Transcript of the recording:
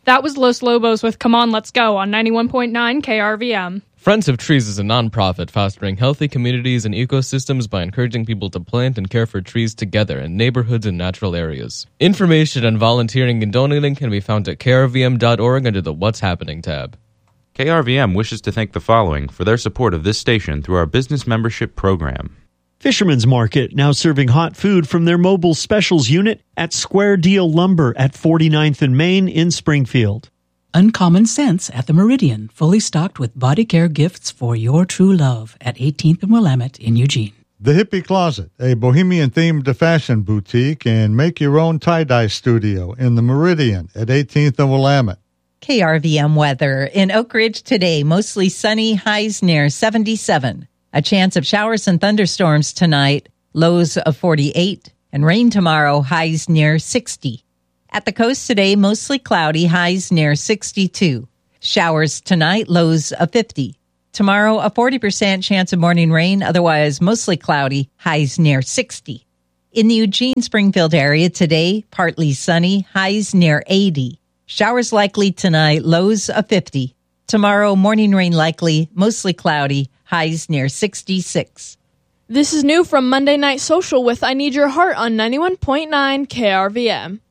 That was Los Lobos with Come On, Let's Go on 91.9 KRVM. Friends of Trees is a nonprofit fostering healthy communities and ecosystems by encouraging people to plant and care for trees together in neighborhoods and natural areas. Information on volunteering and donating can be found at krvm.org under the What's Happening tab. KRVM wishes to thank the following for their support of this station through our business membership program. Fisherman's Market, now serving hot food from their mobile specials unit at Square Deal Lumber at 49th and Main in Springfield. Uncommon Scents at the Meridian, fully stocked with body care gifts for your true love at 18th and Willamette in Eugene. The Hippie Closet, a bohemian-themed fashion boutique and make-your-own tie-dye studio in the Meridian at 18th and Willamette. KRVM weather. In Oak Ridge today, mostly sunny, highs near 77. A chance of showers and thunderstorms tonight, lows of 48. And rain tomorrow, highs near 60. At the coast today, mostly cloudy, highs near 62. Showers tonight, lows of 50. Tomorrow, a 40% chance of morning rain, otherwise mostly cloudy, highs near 60. In the Eugene-Springfield area today, partly sunny, highs near 80. Showers likely tonight, lows of 50. Tomorrow, morning rain likely, mostly cloudy, highs near 66. This is new from Monday Night Social with I Need Your Heart on 91.9 KRVM.